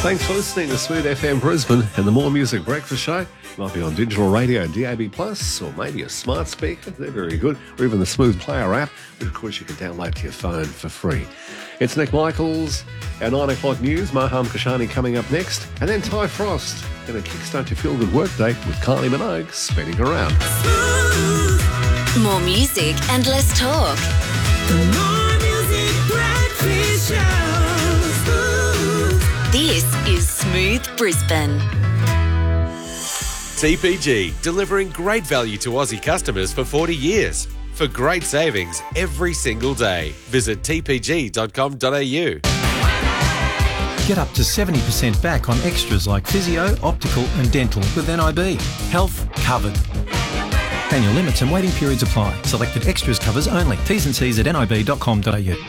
Thanks for listening to Smooth FM Brisbane and the More Music Breakfast Show. Might be on digital radio, DAB+, or maybe a smart speaker. They're very good. Or even the Smooth Player app, which of course you can download to your phone for free. It's Nick Michaels, our 9 o'clock news. Maham Kashani coming up next. And then Ty Frost going to kickstart your feel-good workday with Kylie Minogue spinning around. More music and less talk. The More Music Breakfast Show. This is Smooth Brisbane. TPG, delivering great value to Aussie customers for 40 years. For great savings every single day. Visit tpg.com.au. Get up to 70% back on extras like physio, optical and dental with NIB. Health covered. Annual limits and waiting periods apply. Selected extras covers only. T's and C's at nib.com.au.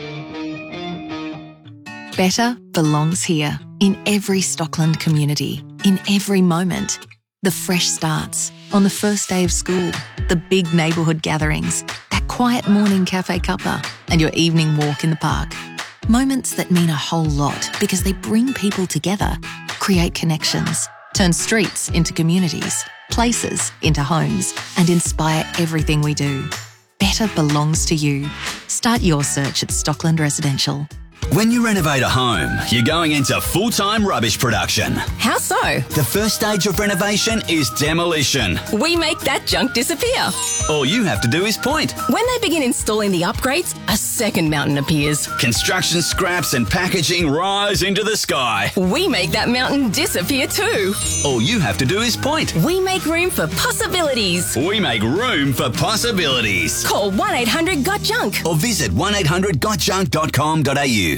Better belongs here, in every Stockland community, in every moment. The fresh starts, on the first day of school, the big neighbourhood gatherings, that quiet morning cafe cuppa, and your evening walk in the park. Moments that mean a whole lot because they bring people together, create connections, turn streets into communities, places into homes, and inspire everything we do. Better belongs to you. Start your search at Stockland Residential. When you renovate a home, you're going into full-time rubbish production. How so? The first stage of renovation is demolition. We make that junk disappear. All you have to do is point. When they begin installing the upgrades, a second mountain appears. Construction scraps and packaging rise into the sky. We make that mountain disappear too. All you have to do is point. We make room for possibilities. We make room for possibilities. Call 1-800-GOT-JUNK or visit 1800gotjunk.com.au.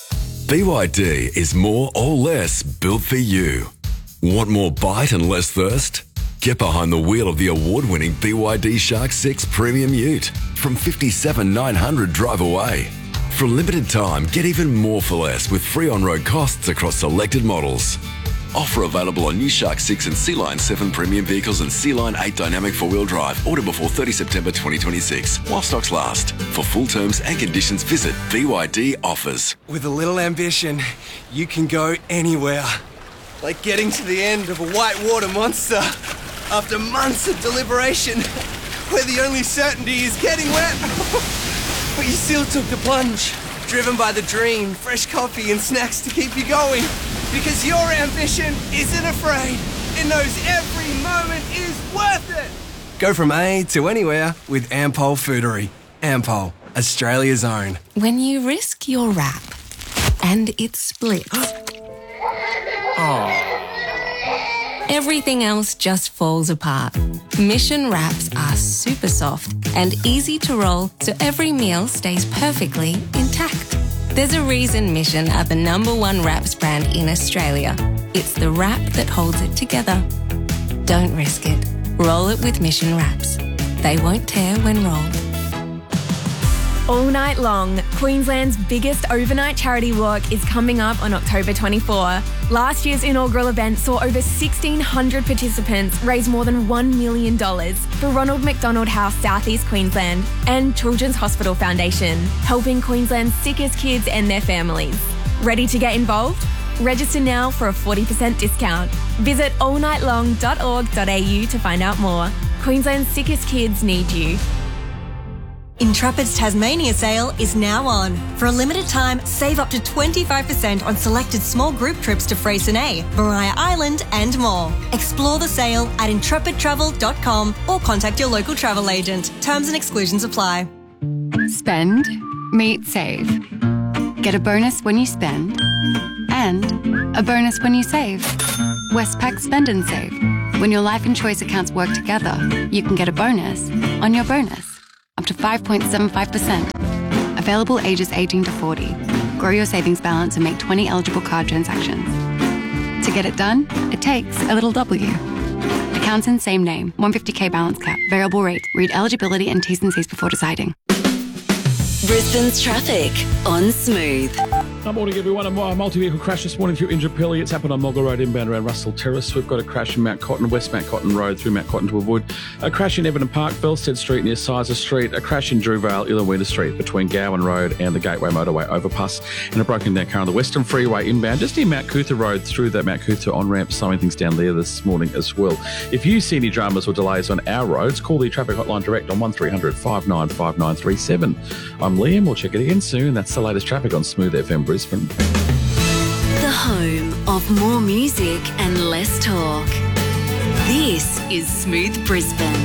BYD is more or less built for you. Want more bite and less thirst? Get behind the wheel of the award-winning BYD Shark 6 Premium Ute from $57,900 drive away. For a limited time, get even more for less with free on-road costs across selected models. Offer available on new Shark 6 and Sea Line 7 premium vehicles and Sea Line 8 dynamic four-wheel drive. Order before 30 September 2026 while stocks last. For full terms and conditions, visit BYD Offers. With a little ambition, you can go anywhere. Like getting to the end of a whitewater monster after months of deliberation, where the only certainty is getting wet. But you still took the plunge, driven by the dream, fresh coffee and snacks to keep you going. Because your ambition isn't afraid. It knows every moment is worth it. Go from A to anywhere with Ampol Foodery. Ampol, Australia's own. When you risk your wrap and it splits, everything else just falls apart. Mission wraps are super soft and easy to roll so every meal stays perfectly intact. There's a reason Mission are the #1 wraps brand in Australia. It's the wrap that holds it together. Don't risk it. Roll it with Mission wraps. They won't tear when rolled. All night long, Queensland's biggest overnight charity walk is coming up on October 24. Last year's inaugural event saw over 1,600 participants raise more than $1 million for Ronald McDonald House South East Queensland and Children's Hospital Foundation, helping Queensland's sickest kids and their families. Ready to get involved? Register now for a 40% discount. Visit allnightlong.org.au to find out more. Queensland's sickest kids need you. Intrepid's Tasmania sale is now on. For a limited time, save up to 25% on selected small group trips to Freycinet, Maria Island and more. Explore the sale at intrepidtravel.com or contact your local travel agent. Terms and exclusions apply. Spend, meet, save. Get a bonus when you spend and a bonus when you save. Westpac Spend and Save. When your life and choice accounts work together, you can get a bonus on your bonus. Up to 5.75%. Available ages 18 to 40. Grow your savings balance and make 20 eligible card transactions. To get it done, it takes a little W. Accounts in same name. 150k balance cap. Variable rate. Read eligibility and T's and C's before deciding. Brisbane's traffic on Smooth. Good morning, everyone. A multi-vehicle crash this morning through Indooroopilly. It's happened on Moggill Road inbound around Russell Terrace. We've got a crash in Mount Cotton, West Mount Cotton Road through Mount Cotton to avoid. A crash in Everton Park, Belstead Street near Sizer Street. A crash in Drewvale, Illawinter Street between Gowan Road and the Gateway Motorway overpass. And a broken down car on the Western Freeway inbound just near Mount Cootha Road through that Mount Cootha on-ramp. Slowing things down there this morning as well. If you see any dramas or delays on our roads, call the traffic hotline direct on 1300 595937. I'm Liam. We'll check it again soon. That's the latest traffic on Smooth FM Brisbane. The home of more music and less talk. This is Smooth Brisbane.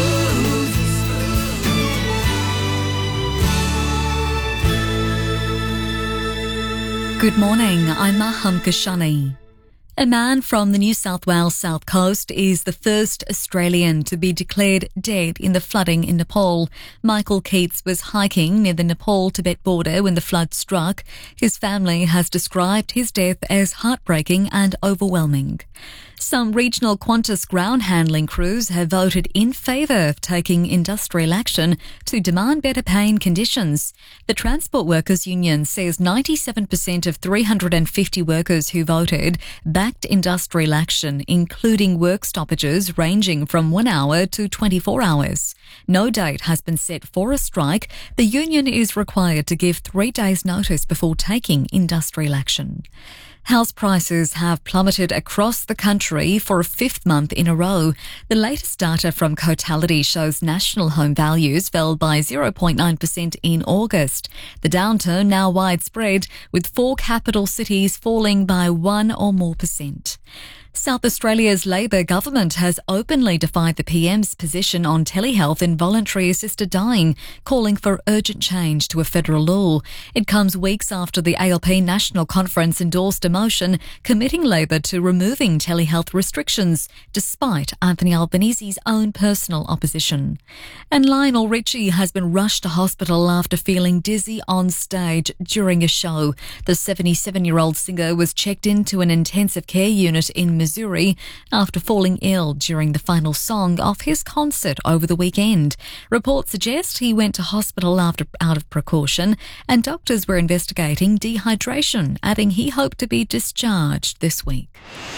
Good morning, I'm Maham Kashani. A man from the New South Wales South Coast is the first Australian to be declared dead in the flooding in Nepal. Michael Keats was hiking near the Nepal-Tibet border when the flood struck. His family has described his death as heartbreaking and overwhelming. Some regional Qantas ground handling crews have voted in favour of taking industrial action to demand better pay and conditions. The Transport Workers Union says 97% of 350 workers who voted backed industrial action, including work stoppages ranging from 1 hour to 24 hours. No date has been set for a strike. The union is required to give 3 days' notice before taking industrial action. House prices have plummeted across the country for a 5th month in a row. The latest data from Cotality shows national home values fell by 0.9% in August. The downturn now widespread, with 4 capital cities falling by 1 or more %. South Australia's Labor government has openly defied the PM's position on telehealth and voluntary assisted dying, calling for urgent change to a federal law. It comes weeks after the ALP National Conference endorsed a motion committing Labor to removing telehealth restrictions, despite Anthony Albanese's own personal opposition. And Lionel Richie has been rushed to hospital after feeling dizzy on stage during a show. The 77-year-old singer was checked into an intensive care unit in Missouri after falling ill during the final song of his concert over the weekend. Reports suggest he went to hospital out of precaution, and doctors were investigating dehydration, adding he hoped to be discharged this week.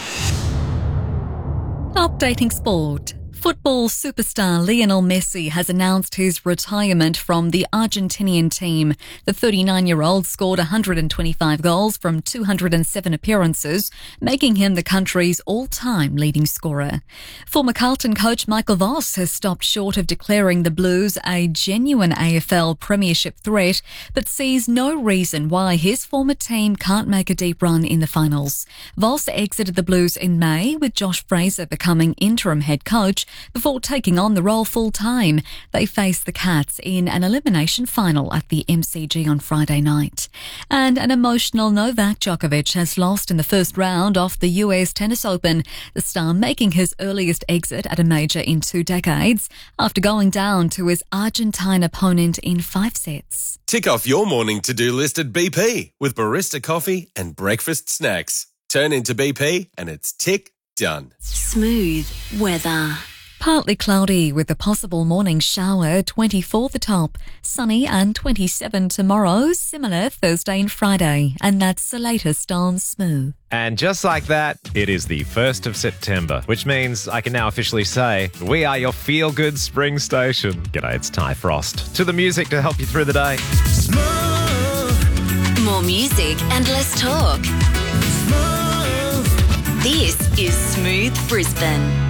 Updating sport. Football superstar Lionel Messi has announced his retirement from the Argentinian team. The 39-year-old scored 125 goals from 207 appearances, making him the country's all-time leading scorer. Former Carlton coach Michael Voss has stopped short of declaring the Blues a genuine AFL premiership threat, but sees no reason why his former team can't make a deep run in the finals. Voss exited the Blues in May, with Josh Fraser becoming interim head coach, before taking on the role full-time. They face the Cats in an elimination final at the MCG on Friday night. And an emotional Novak Djokovic has lost in the first round of the US Tennis Open, the star making his earliest exit at a major in 2 decades after going down to his Argentine opponent in 5 sets. Tick off your morning to-do list at BP with barista coffee and breakfast snacks. Turn into BP and it's tick done. Smooth weather. Partly cloudy with a possible morning shower, 24 the top. Sunny and 27 tomorrow, similar Thursday and Friday. And that's the latest on Smooth. And just like that, it is the 1st of September, which means I can now officially say, we are your feel-good spring station. G'day, it's Ty Frost. To the music to help you through the day. More music and less talk. This is Smooth Brisbane.